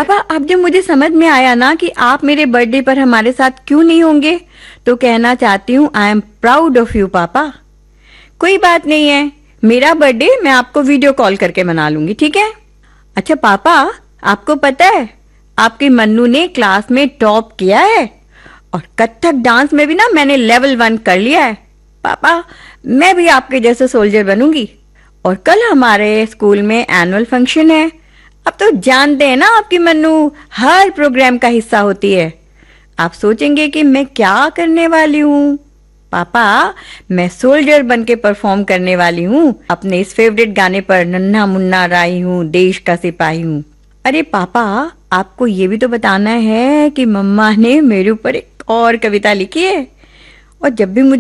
पापा अब जब मुझे समझ में आया ना कि आप मेरे बर्थडे पर हमारे साथ क्यों नहीं होंगे, तो कहना चाहती हूँ I am proud of you पापा। कोई बात नहीं है, मेरा बर्थडे मैं आपको वीडियो कॉल करके मना लूंगी, ठीक है। अच्छा पापा, आपको पता है आपके मन्नू ने क्लास में टॉप किया है और कथक डांस में भी ना मैंने लेवल 1 कर लिया है। पापा मैं भी आपके जैसे सोल्जर बनूंगी। और कल हमारे स्कूल में एनुअल फंक्शन है। अब तो जानते हैं ना आपकी मन्नू हर प्रोग्राम का हिस्सा होती है। आप सोचेंगे कि मैं क्या करने वाली हूँ। पापा मैं सोल्जर बन के परफॉर्म करने वाली हूँ अपने इस फेवरेट गाने पर, नन्हा मुन्ना राई हूँ देश का सिपाही हूँ। अरे पापा आपको ये भी तो बताना है कि मम्मा ने मेरे ऊपर एक और कविता लिखी है और जब भी मुझे